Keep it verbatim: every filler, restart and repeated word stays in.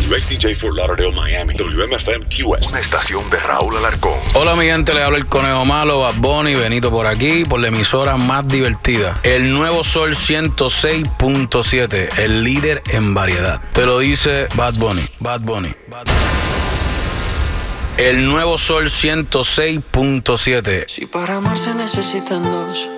W X D J Fort Lauderdale, Miami. W M F M Q S. Una estación de Raúl Alarcón. Hola mi gente, le habla el Conejo Malo, Bad Bunny, Benito por aquí, por la emisora más divertida. El Nuevo Sol ciento seis punto siete, el líder en variedad. Te lo dice Bad Bunny, Bad Bunny, Bad Bunny. El Nuevo Sol ciento seis punto siete. Si para amar se necesitan dos,